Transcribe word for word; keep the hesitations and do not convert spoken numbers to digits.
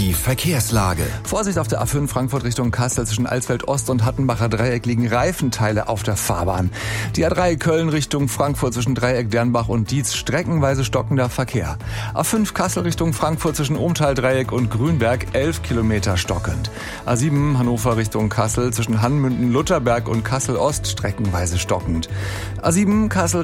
Die Verkehrslage. Vorsicht auf der A fünf Frankfurt Richtung Kassel zwischen Alsfeld Ost und Hattenbacher Dreieck liegen Reifenteile auf der Fahrbahn. Die A drei Köln Richtung Frankfurt zwischen Dreieck Dernbach und Dietz streckenweise stockender Verkehr. A fünf Kassel Richtung Frankfurt zwischen Ohmtal Dreieck und Grünberg elf Kilometer stockend. A sieben Hannover Richtung Kassel zwischen Hannmünden Lutherberg und Kassel Ost streckenweise stockend. A sieben Kassel